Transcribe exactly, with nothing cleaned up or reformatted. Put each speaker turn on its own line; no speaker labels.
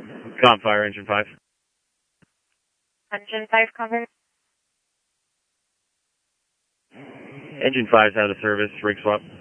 Com Fire, Engine five.
Engine five covered.
Engine five's out of service, rig swap.